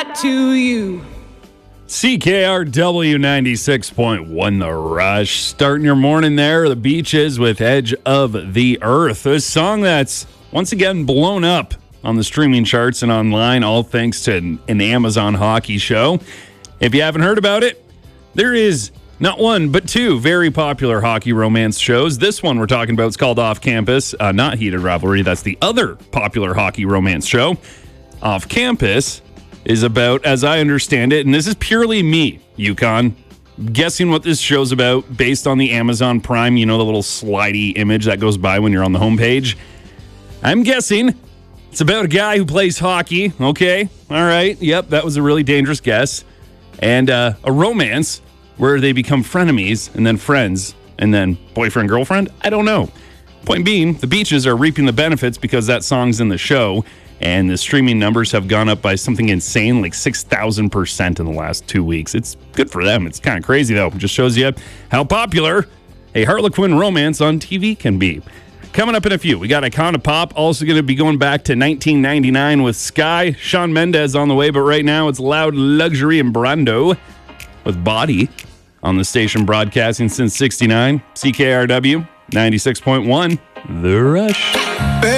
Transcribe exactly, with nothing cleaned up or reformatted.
that to you. C K R W ninety-six point one The Rush. Starting your morning there, the Beaches with Edge of the Earth. A song that's once again blown up on the streaming charts and online, all thanks to an, an Amazon hockey show. If you haven't heard about it, there is not one, but two very popular hockey romance shows. This one we're talking about is called Off Campus, uh, not Heated Rivalry. That's the other popular hockey romance show. Off Campus is about, as I understand it, and this is purely me, Yukon, guessing what this show's about based on the Amazon Prime, you know, the little slidey image that goes by when you're on the homepage. I'm guessing it's about a guy who plays hockey. Okay, all right, yep, that was a really dangerous guess. And uh, a romance where they become frenemies and then friends and then boyfriend, girlfriend? I don't know. Point being, the Beaches are reaping the benefits because that song's in the show, and the streaming numbers have gone up by something insane, like six thousand percent in the last two weeks. It's good for them. It's kind of crazy, though. It just shows you how popular a Harlequin romance on T V can be. Coming up in a few, we got Icona Pop, also going to be going back to nineteen ninety-nine with Sky. Shawn Mendes on the way, but right now it's Loud Luxury and Brando with Body on the station broadcasting since sixty-nine. C K R W ninety-six point one The Rush.